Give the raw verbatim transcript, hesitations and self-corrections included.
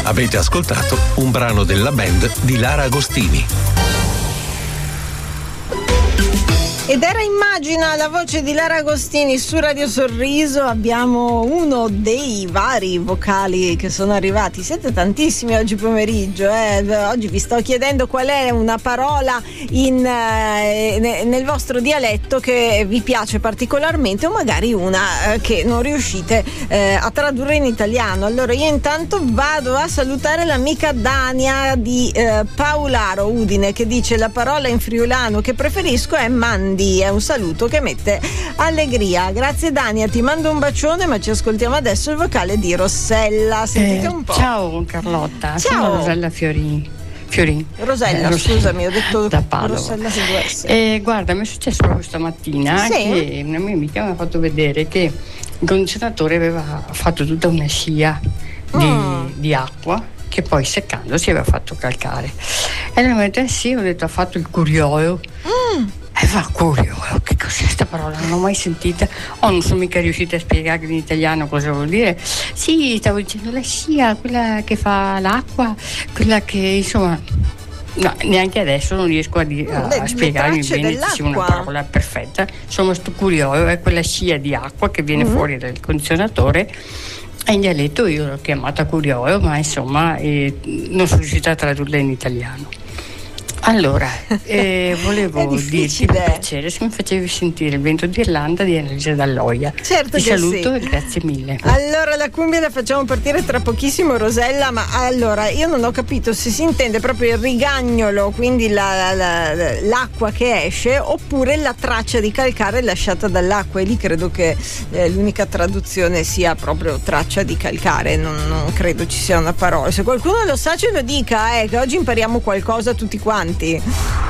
Avete ascoltato un brano della band di Lara Agostini. Ed era Immagina, la voce di Lara Agostini su Radio Sorriso. Abbiamo uno dei vari vocali che sono arrivati. Siete tantissimi oggi pomeriggio, eh? Oggi vi sto chiedendo qual è una parola in, eh, nel vostro dialetto che vi piace particolarmente, o magari una eh, che non riuscite eh, a tradurre in italiano. Allora io intanto vado a salutare l'amica Dania di eh, Paolaro, Udine, che dice: la parola in friulano che preferisco è mandi. È un saluto che mette allegria. Grazie Dania, ti mando un bacione, ma ci ascoltiamo adesso il vocale di Rossella. Sentite eh, un po'. Ciao Carlotta, ciao. Sono Rosella Fiorini. Fiorini. Rosella, eh, scusami, ho detto da Padova. Rossella con due S. Eh, guarda, mi è successo proprio stamattina, sì? che una mia amica mi ha fatto vedere che il condizionatore aveva fatto tutta una scia di, mm. di acqua, che poi seccando si aveva fatto calcare. E lei mi ha detto: eh sì, ho detto, ha fatto il curioio. Mm. E va curioso, che cos'è questa parola? Non l'ho mai sentita, o oh, non sono mica riuscita a spiegare in italiano cosa vuol dire. Sì, stavo dicendo la scia, quella che fa l'acqua, quella che insomma, no, neanche adesso non riesco a, di, a, le, a spiegarmi benissimo una parola perfetta. Insomma, sto curioso è quella scia di acqua che viene mm-hmm. fuori dal condizionatore. E in dialetto io l'ho chiamata curioso, ma insomma eh, non sono riuscita a tradurla in italiano. Allora, eh, volevo dirti per piacere se mi facevi sentire Il vento d'Irlanda di Annalisa Dall'Oia. Certo. Ti che saluto sì. E grazie mille. Allora la cumbia la facciamo partire tra pochissimo, Rosella, ma allora io non ho capito se si intende proprio il rigagnolo, quindi la, la, la, l'acqua che esce, oppure la traccia di calcare lasciata dall'acqua, e lì credo che eh, l'unica traduzione sia proprio traccia di calcare, non, non credo ci sia una parola. Se qualcuno lo sa ce lo dica, eh, che oggi impariamo qualcosa tutti quanti.